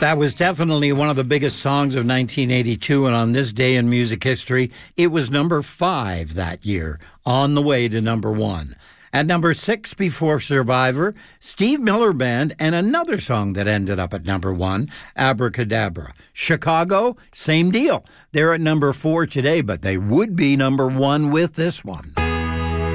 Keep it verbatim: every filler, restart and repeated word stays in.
That was definitely one of the biggest songs of nineteen eighty-two, and on this day in music history, it was number five that year, on the way to number one. At number six before Survivor, Steve Miller Band, and another song that ended up at number one, Abracadabra. Chicago, same deal. They're at number four today, but they would be number one with this one.